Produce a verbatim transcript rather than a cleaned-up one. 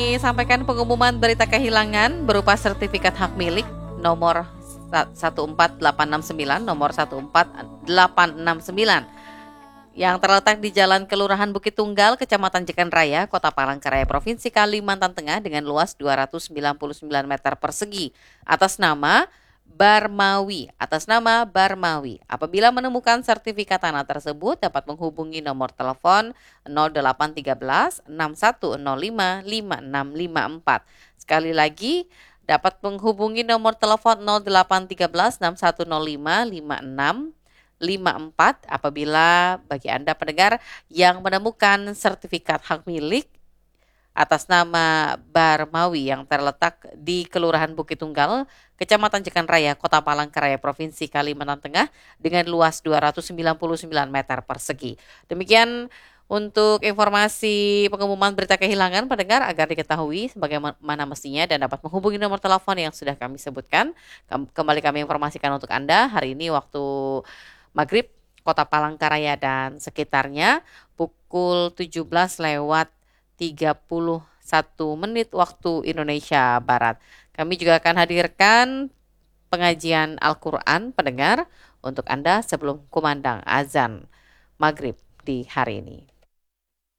Sampaikan pengumuman berita kehilangan berupa sertifikat hak milik nomor satu empat delapan enam sembilan nomor satu empat delapan enam sembilan yang terletak di Jalan Kelurahan Bukit Tunggal, Kecamatan Jekan Raya, Kota Palangkaraya, Provinsi Kalimantan Tengah dengan luas dua ratus sembilan puluh sembilan meter persegi atas nama Barmawi, atas nama Barmawi. Apabila menemukan sertifikat tanah tersebut dapat menghubungi nomor telepon nol delapan satu tiga enam satu nol lima lima enam lima empat. Sekali lagi dapat menghubungi nomor telepon nol delapan satu tiga enam satu nol lima lima enam lima empat apabila bagi Anda pendengar yang menemukan sertifikat hak milik atas nama Barmawi yang terletak di Kelurahan Bukit Tunggal, Kecamatan Jekan Raya, Kota Palangkaraya, Provinsi Kalimantan Tengah dengan luas dua ratus sembilan puluh sembilan meter persegi. Demikian untuk informasi pengumuman berita kehilangan pendengar agar diketahui sebagaimana mestinya dan dapat menghubungi nomor telepon yang sudah kami sebutkan. Kembali kami informasikan untuk Anda hari ini waktu Maghrib Kota Palangkaraya dan sekitarnya pukul tujuh belas lewat tiga puluh satu menit waktu Indonesia Barat. Kami juga akan hadirkan pengajian Al-Quran pendengar untuk Anda sebelum kumandang azan Maghrib di hari ini.